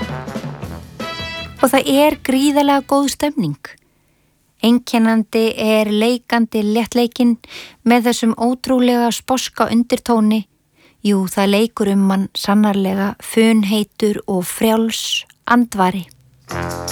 Og það er gríðarlega góð stemning. Einkennandi er leikandi léttleikinn með þessum ótrúlega sposka undirtóni. Jú, það leikur mann sannarlega funheitur og frjáls andvari.